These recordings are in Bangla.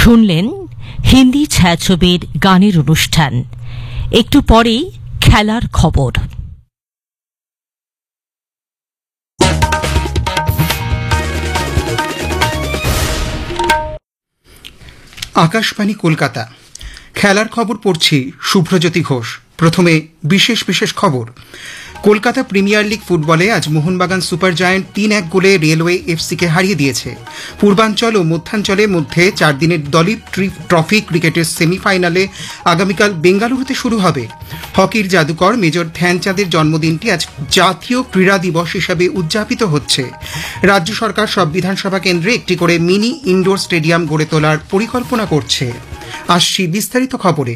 শুনলেন হিন্দি ছায়াছবির গানের অনুষ্ঠান। একটু পরেই খেলার খবর। আকাশবাণী কলকাতা। খেলার খবর পড়ছি শুভ্রজ্যোতি ঘোষ। প্রথমে বিশেষ বিশেষ খবর। কলকাতা প্রিমিয়ার লিগ ফুটবলে আজ মোহনবাগান সুপার জায়ান্ট ৩-১ গোলে রেলওয়ে এফসিকে হারিয়ে দিয়েছে। পূর্বাঞ্চল ও মধ্যাঞ্চলের মধ্যে 4 দিনের দলীপ ট্রফি ক্রিকেটের সেমিফাইনালে আগামীকাল বেঙ্গালুরুতে শুরু হবে। হকির জাদুকর মেজর ধ্যানচাঁদের জন্মদিনটি আজ জাতীয় ক্রীড়া দিবস হিসাবে উদযাপিত হচ্ছে। রাজ্য সরকার সব বিধানসভা কেন্দ্রে একটি করে মিনি ইনডোর স্টেডিয়াম গড়ে তোলার পরিকল্পনা করছে। আসছি বিস্তারিত খবরে।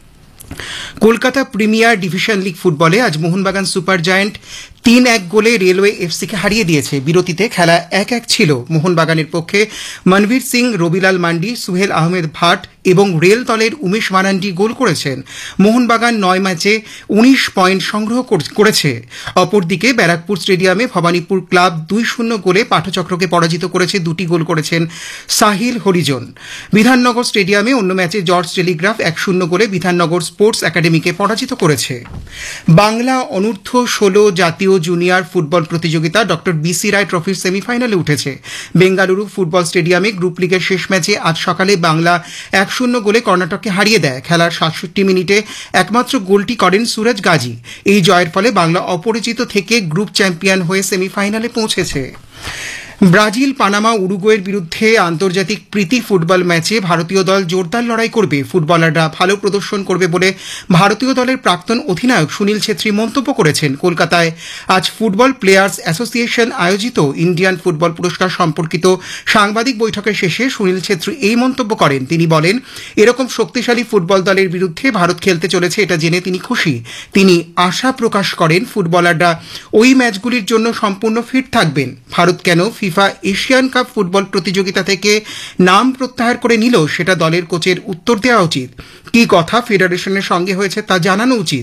কলকাতা প্রিমিয়ার ডিভিশন লিগ ফুটবলে আজ মোহনবাগান সুপার জায়ান্ট ৩-১ গোলে রেলওয়ে এফসিকে হারিয়ে দিয়েছে। বিরতিতে খেলা ১-১ ছিল। মোহনবাগানের পক্ষে মনবীর সিং, রবিলাল মান্ডি, সুহেল আহমেদ ভাট এবং রেল দলের উমেশ মারান্ডি গোল করেছেন। মোহনবাগান ৯ ম্যাচে ১৯ পয়েন্ট সংগ্রহ করেছে। অপরদিকে ব্যারাকপুর স্টেডিয়ামে ভবানীপুর ক্লাব ২-০ গোলে পাঠচক্রকে পরাজিত করেছে। ২টি গোল করেছেন সাহিল হরিজন। বিধাননগর স্টেডিয়ামে অন্য ম্যাচে জর্জ টেলিগ্রাফ ১-০ গোলে বিধাননগর স্পোর্টস একাডেমিকে পরাজিত করেছে। বাংলা অনূর্ধ্ব ১৬ জাতীয় জুনিয়র ফুটবল প্রতিযোগিতা ডক্টর বিসি রায় ট্রফির সেমিফাইনালে উঠেছে। বেঙ্গালুরু ফুটবল স্টেডিয়ামে গ্রুপ লিগের শেষ ম্যাচে আজ সকালে বাংলা ১-০ গোলে কর্ণাটককে হারিয়ে দেয়। খেলার ৬৭ মিনিটে একমাত্র গোলটি করেন সুরজ গাজী। এই জয়ের ফলে বাংলা অপরাজিত থেকে গ্রুপ চ্যাম্পিয়ন হয়ে সেমিফাইনালে পৌঁছেছে। ব্রাজিল, পানামা, উরুগুয়ের বিরুদ্ধে আন্তর্জাতিক প্রীতি ফুটবল ম্যাচে ভারতীয় দল জোরদার লড়াই করবে। ফুটবলাররা ভালো প্রদর্শন করবে বলে ভারতীয় দলের প্রাক্তন অধিনায়ক সুনীল ছেত্রী মন্তব্য করেছেন। কলকাতায় আজ ফুটবল প্লেয়ার্স অ্যাসোসিয়েশন আয়োজিত ইন্ডিয়ান ফুটবল পুরস্কার সম্পর্কিত সাংবাদিক বৈঠকের শেষে সুনীল ছেত্রী এই মন্তব্য করেন। তিনি বলেন, এরকম শক্তিশালী ফুটবল দলের বিরুদ্ধে ভারত খেলতে চলেছে এটা জেনে তিনি খুশি। তিনি আশা প্রকাশ করেন ফুটবলাররা ওই ম্যাচগুলির জন্য সম্পূর্ণ ফিট থাকবেন। ভারত কেন ফিফা এশিয়ান কাপ ফুটবল প্রতিযোগিতা থেকে নাম প্রত্যাহার করে নিল সেটা দলের কোচের উত্তর দেওয়া উচিত। কি কথা ফেডারেশনের সঙ্গে হয়েছে তা জানানো উচিত।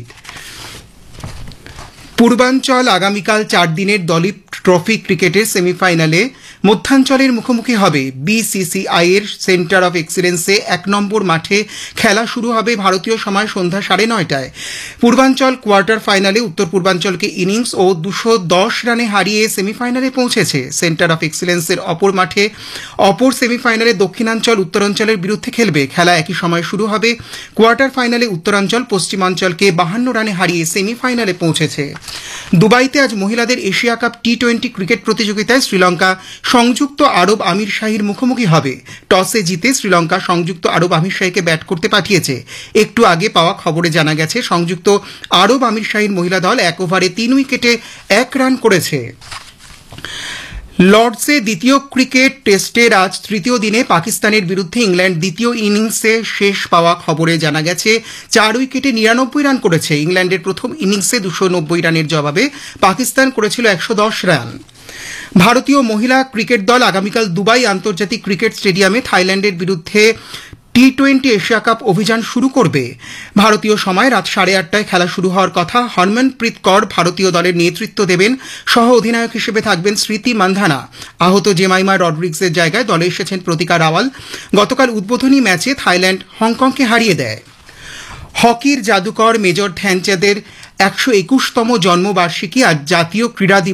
পূর্বাঞ্চল আগামীকাল 4 দিনের দলীপ ট্রফি ক্রিকেটের সেমিফাইনালে মধ্যাঞ্চলের মুখোমুখি হবে। বিসিসিআই এর সেন্টার অফ এক্সিলেন্সে ১ নম্বর মাঠে খেলা শুরু হবে ভারতীয় সময় সন্ধ্যা ৯:৩০টায়। পূর্বাঞ্চল কোয়ার্টার ফাইনালে উত্তর পূর্বাঞ্চলকে ইনিংস ও ২১০ রানে হারিয়ে সেমিফাইনালে পৌঁছেছে। সেন্টার অফ এক্সিলেন্সের অপর মাঠে অপর সেমিফাইনালে দক্ষিণাঞ্চল উত্তরাঞ্চলের বিরুদ্ধে খেলবে। খেলা একই সময় শুরু হবে। কোয়ার্টার ফাইনালে উত্তরাঞ্চল পশ্চিমাঞ্চলকে ৫২ রানে হারিয়ে সেমিফাইনালে পৌঁছেছে। দুবাইতে আজ মহিলাদের এশিয়া কাপ টি-20 ক্রিকেট প্রতিযোগিতায় শ্রীলঙ্কা সংযুক্ত আরব আমিরশাহীর মুখোমুখি হবে। টসে জিতে শ্রীলঙ্কা সংযুক্ত আরব আমিরশাহীকে ব্যাট করতে পাঠিয়েছে। একটু আগে পাওয়া খবরে জানা গেছে সংযুক্ত আরব আমিরশাহীর মহিলা দল ১ ওভারে ৩ উইকেটে ১ রান করেছে। লর্ডসে দ্বিতীয় ক্রিকেট টেস্টের আজ তৃতীয় দিনে পাকিস্তানের বিরুদ্ধে ইংল্যান্ড দ্বিতীয় ইনিংসে শেষ পাওয়া খবরে জানা গেছে ৪ উইকেটে ৯৯ রান করেছে। ইংল্যান্ডের প্রথম ইনিংসে ২৯০ রানের জবাবে পাকিস্তান করেছিল ১১০ রান। ভারতীয় মহিলা ক্রিকেট দল আগামীকাল দুবাই আন্তর্জাতিক ক্রিকেট স্টেডিয়ামে থাইল্যান্ডের বিরুদ্ধে টি-20 এশিয়া কাপ অভিযান শুরু করবে। ভারতীয় সময় রাত 8:30টায় খেলা শুরু হওয়ার কথা। হরমনপ্রীত কৌর ভারতীয় দলের নেতৃত্ব দেবেন। সহ অধিনায়ক হিসেবে থাকবেন স্মৃতি মান্ধানা। আহত জেমাইমা রড্রিগসের জায়গায় দলে এসেছেন প্রতিকা রাওয়াল। গতকাল উদ্বোধনী ম্যাচে থাইল্যান্ড হংকংকে হারিয়ে দেয়। হকির জাদুকর মেজর ধ্যানচাঁদের ১২১তম জন্মবার্ষিকী আজ জাতীয় ক্রীড়া